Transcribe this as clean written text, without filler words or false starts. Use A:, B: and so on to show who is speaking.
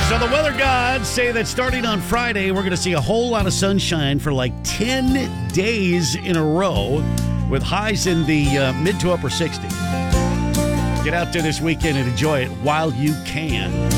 A: So the weather gods say that starting on Friday, we're going to see a whole lot of sunshine for like 10 days in a row with highs in the mid to upper 60s. Get out there this weekend and enjoy it while you can.